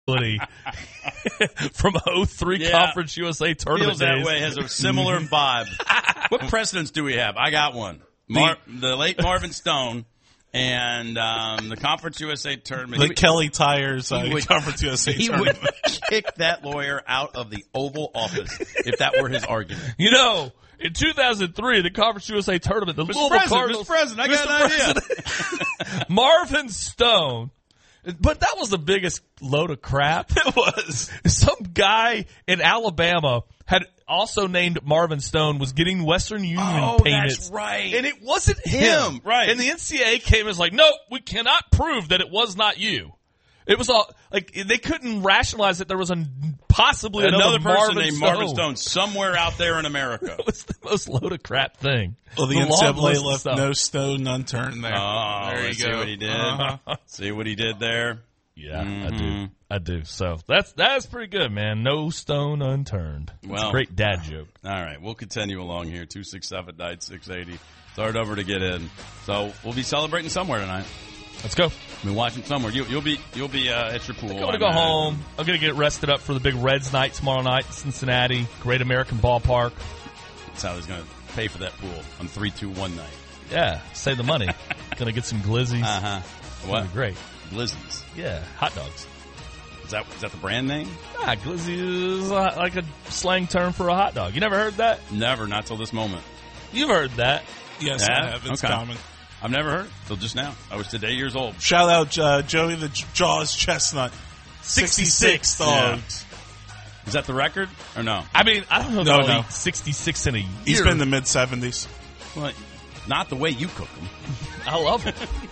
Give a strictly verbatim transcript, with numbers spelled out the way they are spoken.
from oh three Yeah. Conference U S A tournament Feels that days. way. Has a similar vibe. What precedents do we have? I got one. Mar- the late Marvin Stone and um, the Conference U S A tournament. The He would- Kelly Tires uh, he would- Conference U S A He tournament. would kick that lawyer out of the Oval Office if that were his argument. You know, in two thousand three, the Conference U S A tournament, the Louisville President, Cardinals, Mister President, I got an idea. Marvin Stone. But that was the biggest load of crap. It was. Some guy in Alabama had also named Marvin Stone, was getting Western Union Oh, payments. that's right. And it wasn't him. Him, right. And the N C double A came and was like, no, we cannot prove that it was not you. It was all, like, they couldn't rationalize that there was a, possibly another, Another person Marvin named Stone. Marvin Stone somewhere out there in America. It was the most load of crap thing. Well, the, The N long C double A list of left stuff. no stone unturned there. Oh, there you let's go. see what he did. Uh-huh. See what he did there. Yeah, I Mm-hmm. do. I do. So that's that's pretty good, man. No stone unturned. It's Well, a great dad joke. All right, we'll continue along here. two six seven, nine six eight zero. Start over to get in. So we'll be celebrating somewhere tonight. Let's go. We'll be watching somewhere. You, you'll be you'll be uh, at your pool. I'm going to I go imagine. home. I'm going to get rested up for the big Reds night tomorrow night in Cincinnati. Great American Ballpark. That's how he's going to pay for that pool on three two one night. Yeah, save the money. Going to get some glizzies. Uh huh. What? What? Great. Glizzies. Yeah, hot dogs. Is that is that the brand name? Ah, glizzy is uh, like a slang term for a hot dog. You never heard that? Never, not till this moment. You've heard that. Yes, Yeah? I have. It's Okay. common. I've never heard it till just now. I was today years old. Shout out uh, Joey the J- Jaws Chestnut. sixty-six dogs. Is that the record or no? I mean, I don't know if No, I'll no. eat sixty-six in a year. He's been in the mid-seventies. Well, not the way you cook them. I love it.